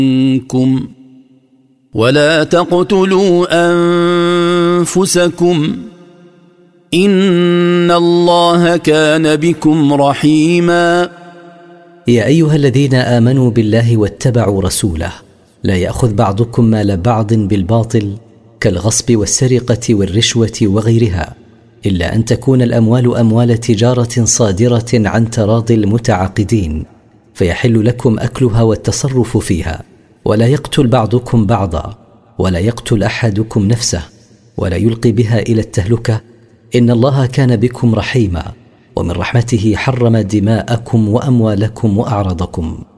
منكم ولا تقتلوا أنفسكم إن الله كان بكم رحيما. يا أيها الذين آمنوا بالله واتبعوا رسوله لا يأخذ بعضكم مال بعض بالباطل كالغصب والسرقة والرشوة وغيرها، إلا أن تكون الأموال أموال تجارة صادرة عن تراضي المتعاقدين، فيحل لكم أكلها والتصرف فيها. ولا يقتل بعضكم بعضا، ولا يقتل أحدكم نفسه، ولا يلقي بها إلى التهلكة، إن الله كان بكم رحيما، ومن رحمته حرم دماءكم وأموالكم وأعراضكم.